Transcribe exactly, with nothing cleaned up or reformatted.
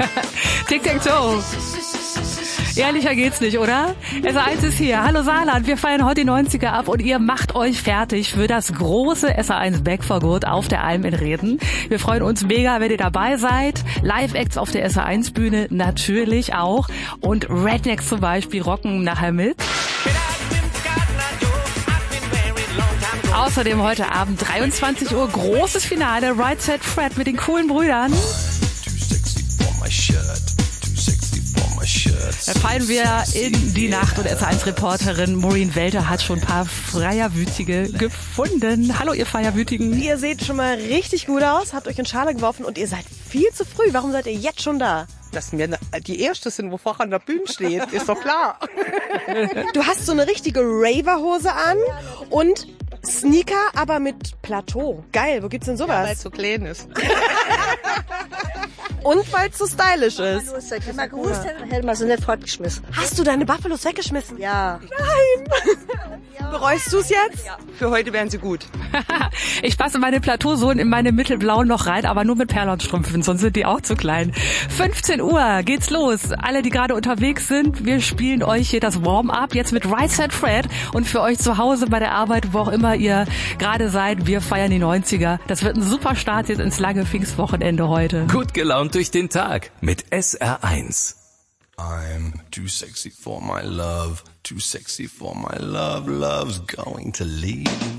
Tic-Tac-Toe. Ehrlicher geht's nicht, oder? S A eins ist hier. Hallo Saarland, wir feiern heute die neunziger ab und ihr macht euch fertig für das große S A eins Back for Good auf der Alm in Reden. Wir freuen uns mega, wenn ihr dabei seid. Live-Acts auf der S A eins Bühne natürlich auch. Und Rednecks zum Beispiel rocken nachher mit. Außerdem heute Abend dreiundzwanzig Uhr großes Finale, Right Said Fred mit den coolen Brüdern. Da fallen wir in die Nacht und S A eins Reporterin Maureen Welter hat schon ein paar Feierwütige gefunden. Hallo ihr Feierwütigen. Ihr seht schon mal richtig gut aus, habt euch in Schale geworfen und ihr seid viel zu früh. Warum seid ihr jetzt schon da? Dass wir die Erste sind, wo vorher an der Bühne steht, ist doch klar. Du hast so eine richtige Raver-Hose an und Sneaker, aber mit Plateau. Geil, wo gibt's denn sowas? Ja, weil es so klein ist. Und weil es so stylisch ist. Wenn man gewusst hätte, hätte man sie nicht fortgeschmissen. Hast du deine Buffalos weggeschmissen? Ja. Nein! Bereust du es jetzt? Ja. Für heute wären sie gut. Ich passe meine Plateausohlen in meine mittelblauen noch rein, aber nur mit Perlonstrümpfen, sonst sind die auch zu klein. fünfzehn Uhr geht's los. Alle, die gerade unterwegs sind, wir spielen euch hier das Warm-up jetzt mit Right Said Fred und für euch zu Hause bei der Arbeit, wo auch immer ihr gerade seid, wir feiern die neunziger. Das wird ein super Start jetzt ins lange Pfingstwochenende heute. Gut gelaunt durch den Tag mit S R eins. I'm too sexy for my love, too sexy for my love, love's going to leave.